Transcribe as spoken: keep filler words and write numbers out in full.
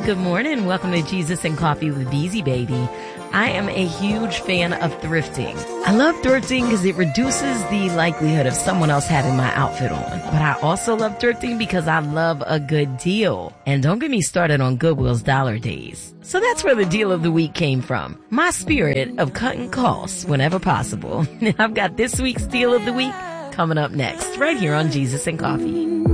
Good morning. Welcome to Jesus and Coffee with Beezy Baby. I am a huge fan of thrifting. I love thrifting because it reduces the likelihood of someone else having my outfit on. But I also love thrifting because I love a good deal. And don't get me started on Goodwill's dollar days. So that's where the deal of the week came from. My spirit of cutting costs whenever possible. I've got this week's deal of the week coming up next, right here on Jesus and Coffee.